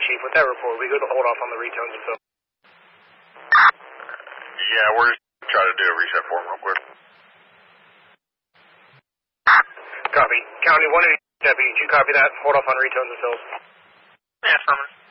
Chief. With that report, we go to hold off on the retones and fill. Yeah, we're just trying to do a reset for him real quick. Copy. County 180 deputy, did you copy that? Hold off on retones and fills. Yeah, affirmative.